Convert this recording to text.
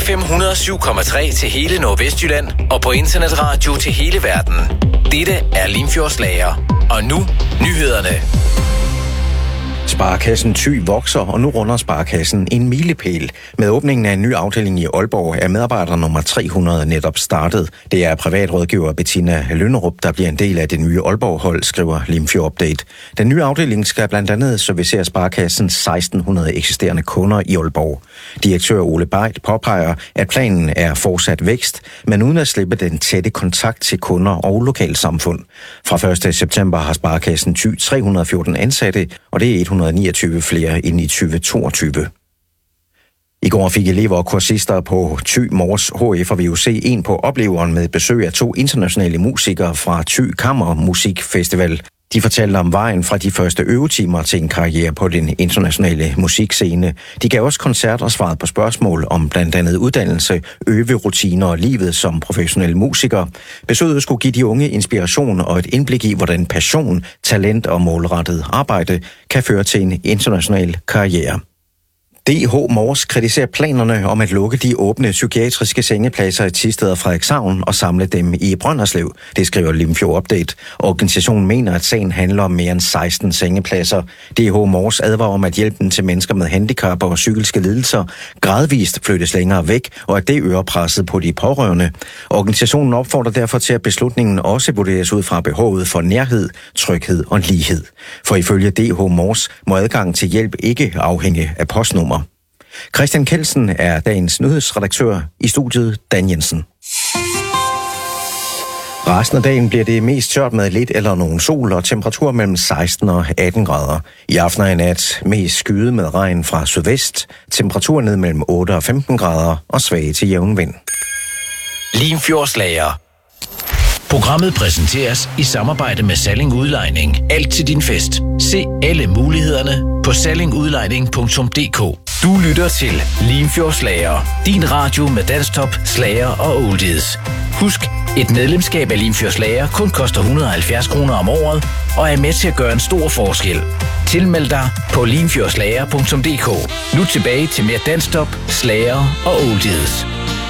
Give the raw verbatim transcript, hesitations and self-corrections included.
F M et nul syv komma tre til hele Nordvestjylland og på internetradio til hele verden. Dette er Limfjords Lager. Og nu, nyhederne. Sparekassen Thy vokser, og nu runder Sparekassen en milepæl. Med åbningen af en ny afdeling i Aalborg er medarbejder nummer tre hundrede netop startet. Det er privatrådgiver Bettina Lønnerup, der bliver en del af det nye Aalborg-hold, skriver Limfjord Update. Den nye afdeling skal blandt andet servicere Sparekassens seksten hundrede eksisterende kunder i Aalborg. Direktør Ole Beit påpeger, at planen er fortsat vækst, men uden at slippe den tætte kontakt til kunder og lokalsamfund. Fra første september har Sparekassen Thy tre hundrede og fjorten ansatte, og det er et hundrede og niogtyve flere end i tyve toogtyve. I går fik elever og kursister på Thy Mors H F og V U C en på opleveren med besøg af to internationale musikere fra Thy Kammermusikfestival. De fortalte om vejen fra de første øvetimer til en karriere på den internationale musikscene. De gav også koncert og svarede på spørgsmål om blandt andet uddannelse, øverutiner og livet som professionel musiker. Besøget skulle give de unge inspiration og et indblik i, hvordan passion, talent og målrettet arbejde kan føre til en international karriere. D H Mors kritiserer planerne om at lukke de åbne psykiatriske sengepladser i Thisted og Frederikshavn og samle dem i Brønderslev. Det skriver Limfjord Update. Organisationen mener, at sagen handler om mere end seksten sengepladser. D H Mors advarer om, at hjælpen til mennesker med handicap og psykiske lidelser gradvist flyttes længere væk, og at det øger presset på de pårørende. Organisationen opfordrer derfor til, at beslutningen også vurderes ud fra behovet for nærhed, tryghed og lighed. For ifølge D H Mors må adgang til hjælp ikke afhænge af postnummer. Christian Kelsen er dagens nyhedsredaktør, i studiet Dan Jensen. Resten af dagen bliver det mest tørt med lidt eller nogen sol og temperatur mellem seksten og atten grader. I aften og i nat mest skyet med regn fra sydvest, temperatur ned mellem otte og femten grader og svag til jævn vind. Limfjords Lager. Programmet præsenteres i samarbejde med Salling Udlejning. Alt til din fest. Se alle mulighederne på salling udlejning punktum d k. Du lytter til Limfjords Lager. Din radio med dansktop, slager og oldies. Husk, et medlemskab af Limfjords Lager kun koster et hundrede og halvfjerds kroner om året og er med til at gøre en stor forskel. Tilmeld dig på limfjordslager punktum d k. Nu tilbage til mere dansktop, slager og oldies.